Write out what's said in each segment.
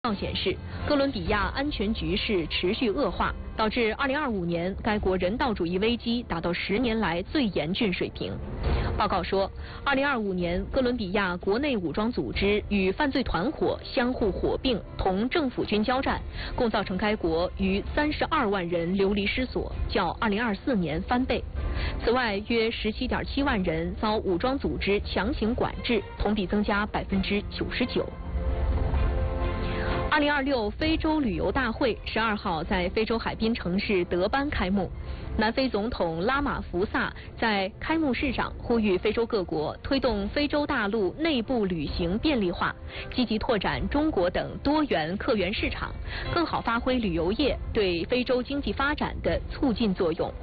显示，哥伦比亚安全局势持续恶化，导致2025年该国人道主义危机达到10年来最严峻水平。报告说，2025年哥伦比亚国内武装组织与犯罪团伙相互火并，同政府军交战，共造成该国逾32万人流离失所，较2024年翻倍。此外，约17.7万人遭武装组织强行管制，同比增加99%。2026非洲旅游大会12号在非洲海滨城市德班开幕。南非总统拉马福萨在开幕式上呼吁非洲各国推动非洲大陆内部旅行便利化，积极拓展中国等多元客源市场，更好发挥旅游业对非洲经济发展的促进作用。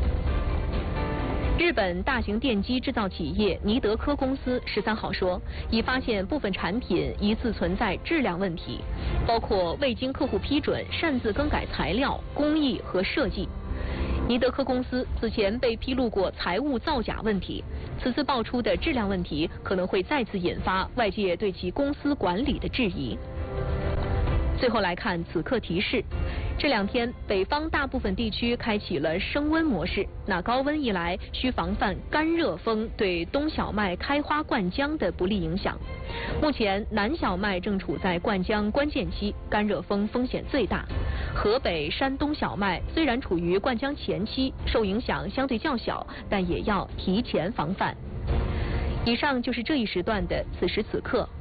日本大型电机制造企业尼德科公司13号说，已发现部分产品疑似存在质量问题，包括未经客户批准擅自更改材料、工艺和设计。尼德科公司此前被披露过财务造假问题，此次爆出的质量问题可能会再次引发外界对其公司管理的质疑。最后来看此刻提示，这2天北方大部分地区开启了升温模式，那高温一来，需防范干热风对冬小麦开花灌浆的不利影响。目前南小麦正处在灌浆关键期，干热风风险最大。河北、山东小麦虽然处于灌浆前期，受影响相对较小，但也要提前防范。以上就是这一时段的此时此刻。